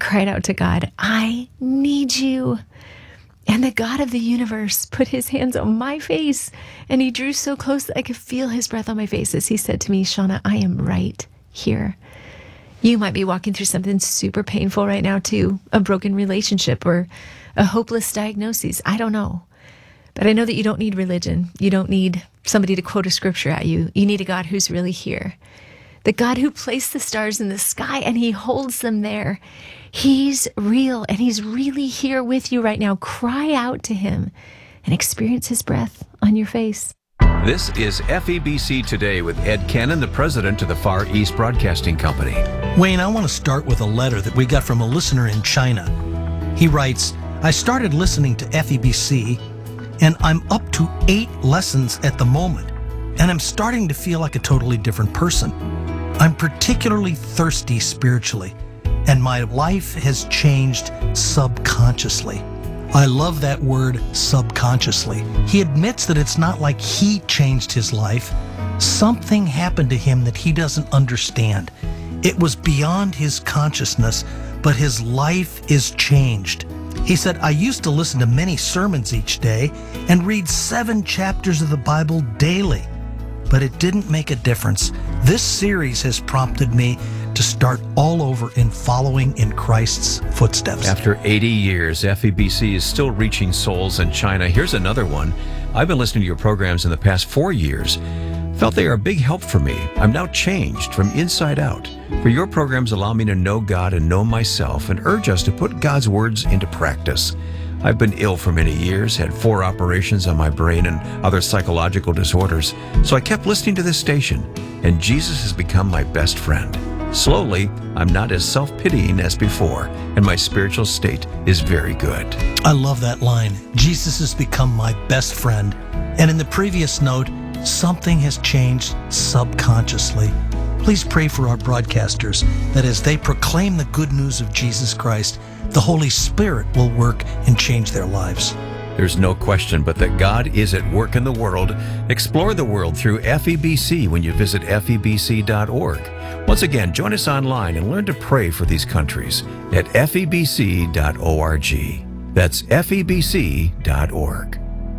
cried out to God, I need you. And the God of the universe put his hands on my face, and he drew so close that I could feel his breath on my face as he said to me, Shauna, I am right here. You might be walking through something super painful right now too, a broken relationship or a hopeless diagnosis. I don't know. But I know that you don't need religion. You don't need somebody to quote a scripture at you. You need a God who's really here. The God who placed the stars in the sky and he holds them there. He's real and he's really here with you right now. Cry out to him and experience his breath on your face. This is FEBC Today with Ed Cannon, the president of the Far East Broadcasting Company. Wayne, I want to start with a letter that we got from a listener in China. He writes, I started listening to FEBC and I'm up to 8 lessons at the moment, and I'm starting to feel like a totally different person. I'm particularly thirsty spiritually, and my life has changed subconsciously. I love that word, subconsciously. He admits that it's not like he changed his life. Something happened to him that he doesn't understand. It was beyond his consciousness, but his life is changed. He said, I used to listen to many sermons each day and read 7 chapters of the Bible daily, but it didn't make a difference. This series has prompted me to start all over in following in Christ's footsteps. After 80 years, FEBC is still reaching souls in China. Here's another one. I've been listening to your programs in the past 4 years. Felt they are a big help for me. I'm now changed from inside out. For your programs allow me to know God and know myself and urge us to put God's words into practice. I've been ill for many years, had 4 operations on my brain and other psychological disorders. So I kept listening to this station, and Jesus has become my best friend. Slowly, I'm not as self-pitying as before, and my spiritual state is very good. I love that line. Jesus has become my best friend. And in the previous note, something has changed subconsciously. Please pray for our broadcasters that as they proclaim the good news of Jesus Christ, the Holy Spirit will work and change their lives. There's no question but that God is at work in the world. Explore the world through FEBC when you visit febc.org. Once again, join us online and learn to pray for these countries at febc.org. That's febc.org.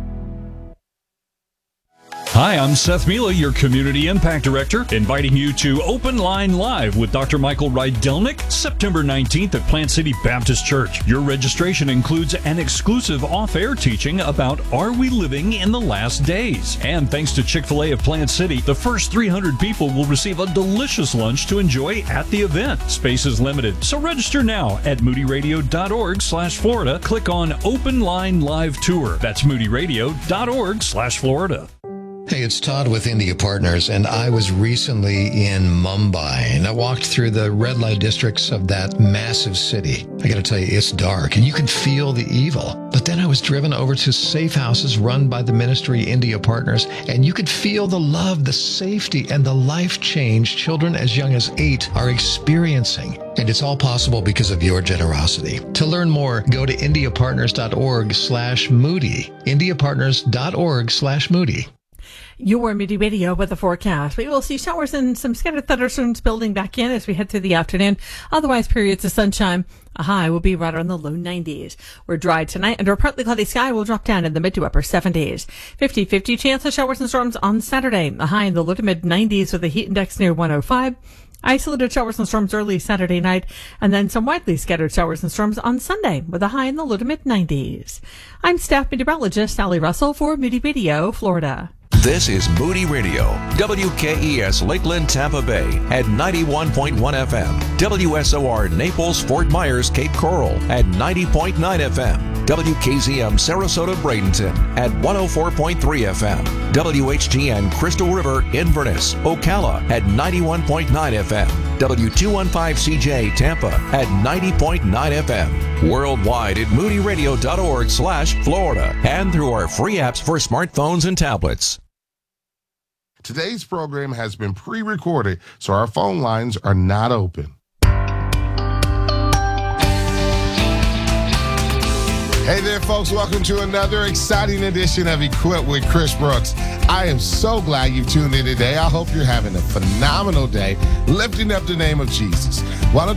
Hi, I'm Seth Mila, your Community Impact Director, inviting you to Open Line Live with Dr. Michael Rydelnik, September 19th at Plant City Baptist Church. Your registration includes an exclusive off-air teaching about Are We Living in the Last Days? And thanks to Chick-fil-A of Plant City, the first 300 people will receive a delicious lunch to enjoy at the event. Space is limited, so register now at moodyradio.org/Florida. Click on Open Line Live Tour. That's moodyradio.org/Florida. Hey, it's Todd with India Partners, and I was recently in Mumbai, and I walked through the red light districts of that massive city. I got to tell you, it's dark, and you can feel the evil. But then I was driven over to safe houses run by the ministry India Partners, and you could feel the love, the safety, and the life change children as young as 8 are experiencing. And it's all possible because of your generosity. To learn more, go to indiapartners.org/Moody. indiapartners.org/Moody. Your Moody Radio with a forecast. We will see showers and some scattered thunderstorms building back in as we head through the afternoon. Otherwise, periods of sunshine. A high will be right around the low 90s. We're dry tonight under a partly cloudy sky. Will drop down in the mid to upper 70s. 50-50 chance of showers and storms on Saturday. A high in the low to mid 90s with a heat index near 105. Isolated showers and storms early Saturday night, and then some widely scattered showers and storms on Sunday with a high in the low to mid 90s. I'm staff meteorologist Sally Russell for Moody Radio, Florida. This is Moody Radio, WKES Lakeland, Tampa Bay at 91.1 FM, WSOR Naples, Fort Myers, Cape Coral at 90.9 FM, WKZM Sarasota, Bradenton at 104.3 FM, WHTN Crystal River, Inverness, Ocala at 91.9 FM, W215CJ Tampa at 90.9 FM, worldwide at moodyradio.org/Florida, and through our free apps for smartphones and tablets. Today's program has been pre-recorded, so our phone lines are not open. Hey there, folks. Welcome to another exciting edition of Equipped with Chris Brooks. I am so glad you've tuned in today. I hope you're having a phenomenal day, lifting up the name of Jesus. Why don't